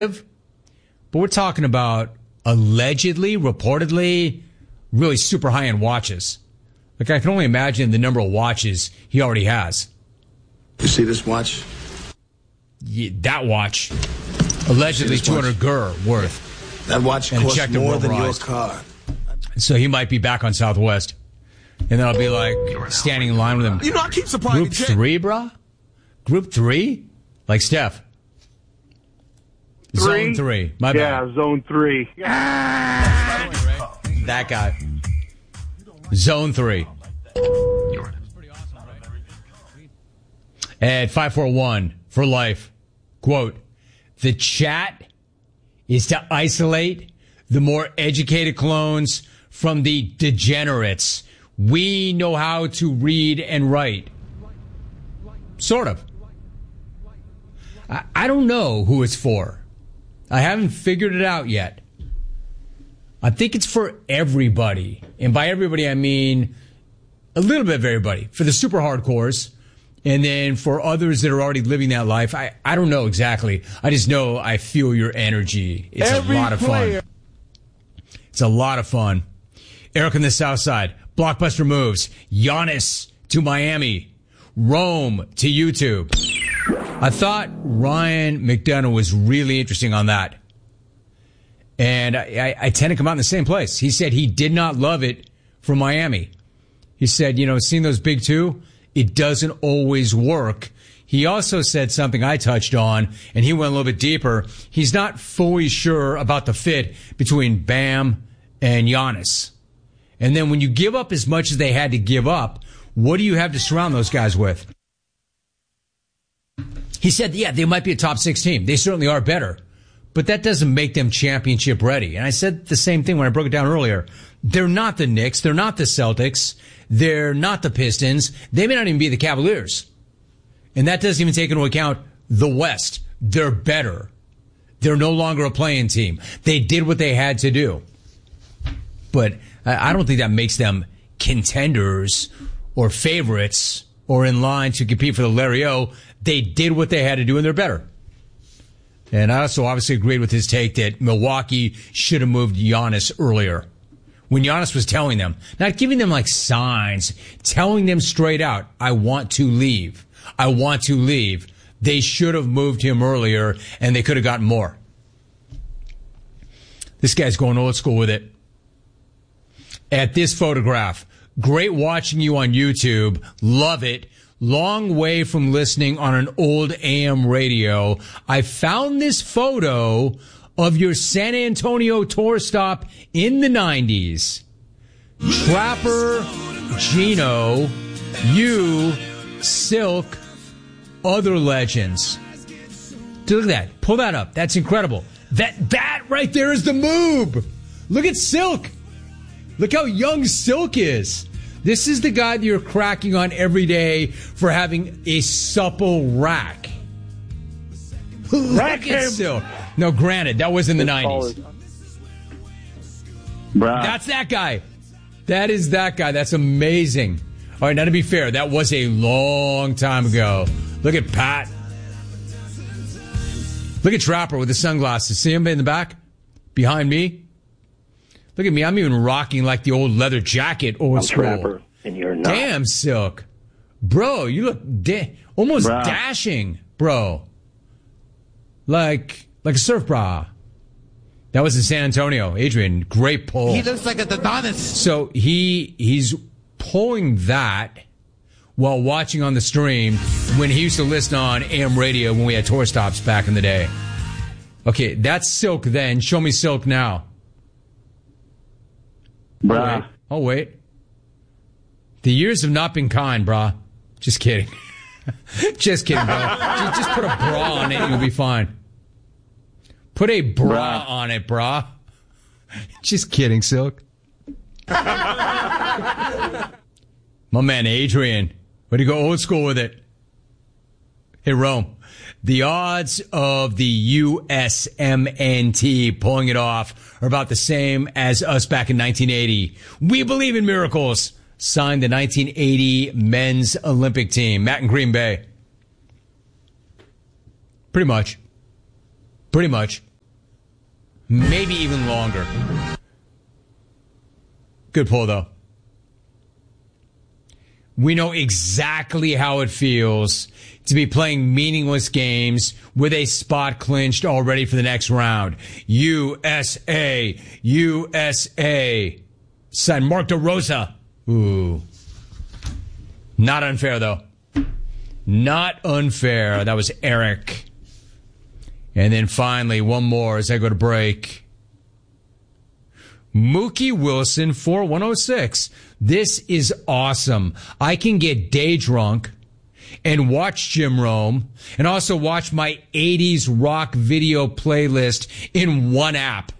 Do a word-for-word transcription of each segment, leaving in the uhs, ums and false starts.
but we're talking about allegedly, reportedly, really super high-end watches. Like, I can only imagine the number of watches he already has. You see this watch? Yeah, that watch. Allegedly two hundred gur worth. That watch and costs more than your car. So he might be back on Southwest. And then I'll be like standing in line with him. You know, I keep supplying Group three, brah? Group three? Like Steph. Three? Zone three. My bad. Yeah, zone three. That guy. Zone three. At five four one for life. Quote, the chat is to isolate the more educated clones from the degenerates. We know how to read and write. Sort of. I, I don't know who it's for. I haven't figured it out yet. I think it's for everybody. And by everybody, I mean a little bit of everybody. For the super hardcores. And then for others that are already living that life, I, I don't know exactly. I just know I feel your energy. It's Every a lot of player. fun. It's a lot of fun. Eric on the South Side. Blockbuster moves. Giannis to Miami. Rome to YouTube. I thought Ryan McDonough was really interesting on that. And I, I, I tend to come out in the same place. He said he did not love it from Miami. He said, you know, seeing those big two, it doesn't always work. He also said something I touched on, and he went a little bit deeper. He's not fully sure about the fit between Bam and Giannis. And then when you give up as much as they had to give up, what do you have to surround those guys with? He said, yeah, they might be a top six team. They certainly are better. But that doesn't make them championship ready. And I said the same thing when I broke it down earlier. They're not the Knicks. They're not the Celtics. They're not the Pistons. They may not even be the Cavaliers. And that doesn't even take into account the West. They're better. They're no longer a playing team. They did what they had to do. But I don't think that makes them contenders or favorites or in line to compete for the Larry O. They did what they had to do, and they're better. And I also obviously agreed with his take that Milwaukee should have moved Giannis earlier. When Giannis was telling them, not giving them like signs, telling them straight out, I want to leave. I want to leave. They should have moved him earlier, and they could have gotten more. This guy's going old school with it. At this photograph, great watching you on YouTube. Love it. Long way from listening on an old A M radio. I found this photo of your San Antonio tour stop in the nineties. Trapper, Gino, you, Silk, other legends. Look at that. Pull that up. That's incredible. That, that right there is the move. Look at Silk. Look how young Silk is. This is the guy that you're cracking on every day for having a supple rack. Rack him. Silk. No, granted, that was in the nineties. Bruh. That's that guy. That is that guy. That's amazing. All right, now to be fair, that was a long time ago. Look at Pat. Look at Trapper with the sunglasses. See him in the back? Behind me? Look at me. I'm even rocking like the old leather jacket old I'm school. Trapper, and you're not. Damn, Silk. Bro, you look da- almost Bruh. dashing, bro. Like, like a surf bra. That was in San Antonio. Adrian, great pull. He looks like a Adonis. So he he's pulling that while watching on the stream when he used to listen on A M radio when we had tour stops back in the day. Okay, that's Silk then. Show me Silk now. Bruh. Oh, wait. Oh, wait. The years have not been kind, brah. Just kidding. Just kidding, bro. Just, just put a bra on it and you'll be fine. Put a bra Bruh. on it, brah. Just kidding, Silk. My man Adrian. Way to go old school with it. Hey, Rome. The odds of the U S M N T pulling it off are about the same as us back in nineteen eighty. We believe in miracles. Signed the nineteen eighty men's Olympic team. Matt in Green Bay. Pretty much. Pretty much. maybe even longer. Good pull, though. We know exactly how it feels to be playing meaningless games with a spot clinched already for the next round. U S A, U S A. Signed Mark DeRosa. Ooh. Not unfair, though. Not unfair. That was Eric. And then finally, one more as I go to break. Mookie Wilson for one oh six. This is awesome. I can get day drunk and watch Jim Rome and also watch my eighties rock video playlist in one app.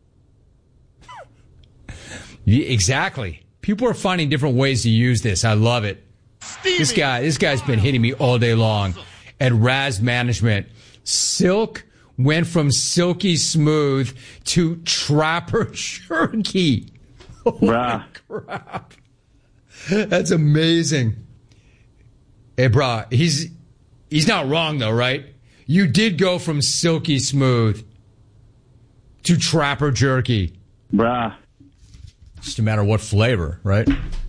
Exactly. People are finding different ways to use this. I love it. Stevie. This guy, this guy's been hitting me all day long at Raz Management. Silk went from silky smooth to trapper jerky. Holy Bruh. crap. That's amazing. Hey, brah, he's, he's not wrong, though, right? You did go from silky smooth to trapper jerky. Bruh. Just a matter of what flavor, right?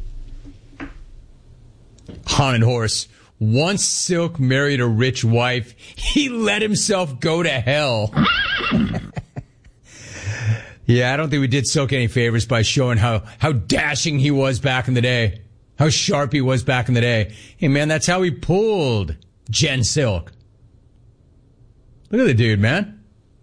Haunted Horse. Once Silk married a rich wife, he let himself go to hell. Yeah, I don't think we did Silk any favors by showing how, how dashing he was back in the day. How sharp he was back in the day. Hey, man, that's how he pulled Jen Silk. Look at the dude, man.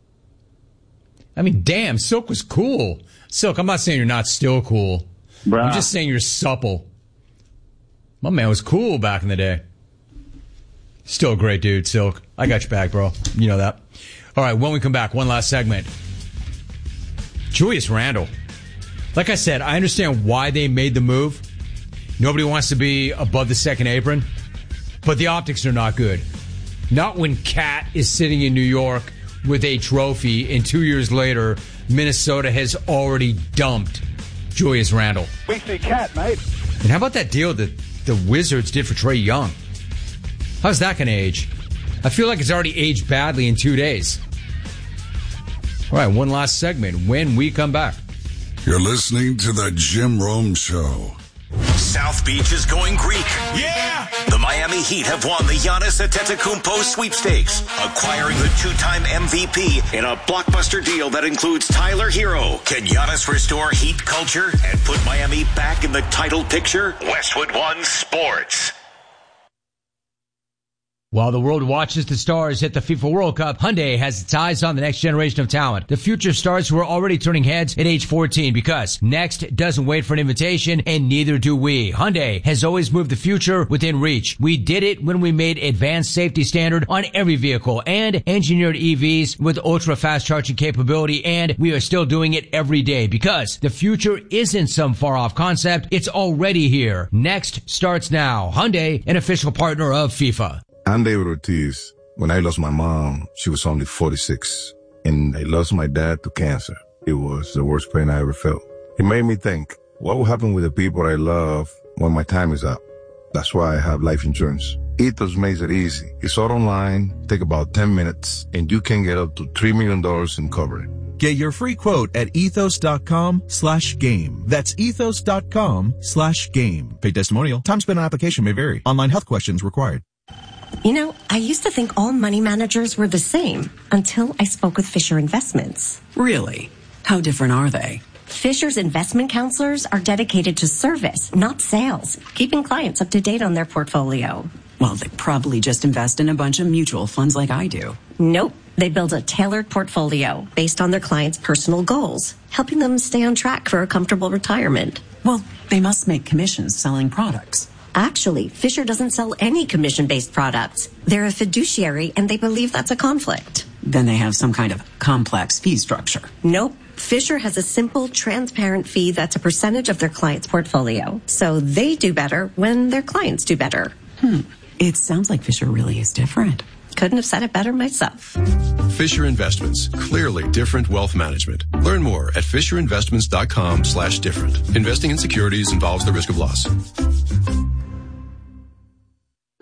I mean, damn, Silk was cool. Silk, I'm not saying you're not still cool. Bruh. I'm just saying you're supple. My man was cool back in the day. Still a great dude, Silk. I got your back, bro. You know that. All right, when we come back, one last segment. Julius Randle. Like I said, I understand why they made the move. Nobody wants to be above the second apron. But the optics are not good. Not when Cat is sitting in New York with a trophy, and two years later, Minnesota has already dumped Julius Randle. We see Cat, mate. And how about that deal that the Wizards did for Trae Young? How's that going to age? I feel like it's already aged badly in two days. All right, one last segment when we come back. You're listening to the Jim Rome Show. South Beach is going Greek. Yeah! The Miami Heat have won the Giannis Antetokounmpo sweepstakes, acquiring the two-time M V P in a blockbuster deal that includes Tyler Hero. Can Giannis restore Heat culture and put Miami back in the title picture? Westwood One Sports. While the world watches the stars at the FIFA World Cup, Hyundai has its eyes on the next generation of talent. The future stars who are already turning heads at age fourteen, because next doesn't wait for an invitation, and neither do we. Hyundai has always moved the future within reach. We did it when we made advanced safety standard on every vehicle and engineered E Vs with ultra fast charging capability, and we are still doing it every day because the future isn't some far off concept. It's already here. Next starts now. Hyundai, an official partner of FIFA. I'm David Ortiz. When I lost my mom, she was only forty-six, and I lost my dad to cancer. It was the worst pain I ever felt. It made me think, what will happen with the people I love when my time is up? That's why I have life insurance. Ethos makes it easy. It's all online, take about ten minutes, and you can get up to three million dollars in coverage. Get your free quote at ethos.com slash game. That's ethos.com slash game. Paid testimonial. Time spent on application may vary. Online health questions required. You know, I used to think all money managers were the same until I spoke with Fisher Investments. Really? How different are they? Fisher's investment counselors are dedicated to service, not sales, keeping clients up to date on their portfolio. Well, they probably just invest in a bunch of mutual funds like I do. Nope. They build a tailored portfolio based on their clients' personal goals, helping them stay on track for a comfortable retirement. Well, they must make commissions selling products. Actually, Fisher doesn't sell any commission-based products. They're a fiduciary, and they believe that's a conflict. Then they have some kind of complex fee structure. Nope. Fisher has a simple, transparent fee that's a percentage of their client's portfolio. So they do better when their clients do better. Hmm. It sounds like Fisher really is different. Couldn't have said it better myself. Fisher Investments. Clearly different wealth management. Learn more at fisherinvestments.com slash different. Investing in securities involves the risk of loss.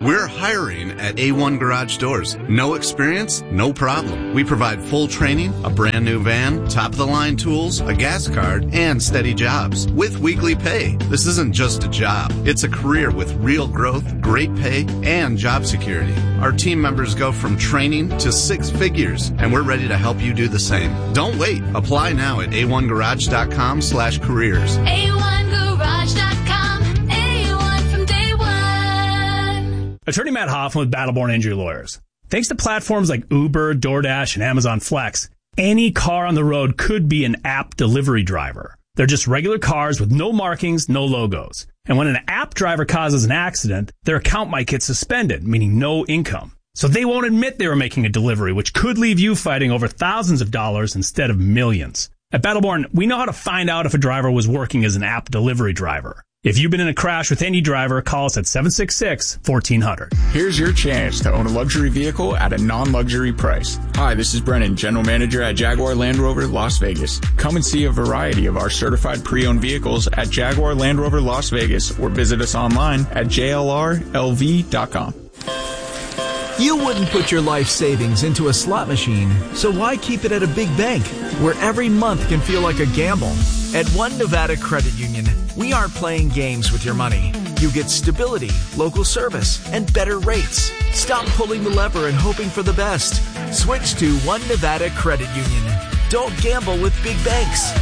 We're hiring at A one Garage Doors. No experience? No problem. We provide full training, a brand new van, top-of-the-line tools, a gas card, and steady jobs with weekly pay. This isn't just a job. It's a career with real growth, great pay, and job security. Our team members go from training to six figures, and we're ready to help you do the same. Don't wait. Apply now at A one garage dot com slash careers. A one garage dot com. A one from day one. Attorney Matt Hoffman with Battleborn Injury Lawyers. Thanks to platforms like Uber, DoorDash, and Amazon Flex, any car on the road could be an app delivery driver. They're just regular cars with no markings, no logos. And when an app driver causes an accident, their account might get suspended, meaning no income. So they won't admit they were making a delivery, which could leave you fighting over thousands of dollars instead of millions. At Battleborn, we know how to find out if a driver was working as an app delivery driver. If you've been in a crash with any driver, call us at seven six six, one four zero zero. Here's your chance to own a luxury vehicle at a non-luxury price. Hi, this is Brennan, General Manager at Jaguar Land Rover Las Vegas. Come and see a variety of our certified pre-owned vehicles at Jaguar Land Rover Las Vegas or visit us online at J L R L V dot com. You wouldn't put your life savings into a slot machine, so why keep it at a big bank where every month can feel like a gamble? At One Nevada Credit Union, we aren't playing games with your money. You get stability, local service, and better rates. Stop pulling the lever and hoping for the best. Switch to One Nevada Credit Union. Don't gamble with big banks.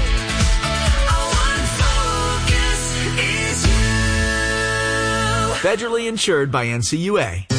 Federally insured by N C U A.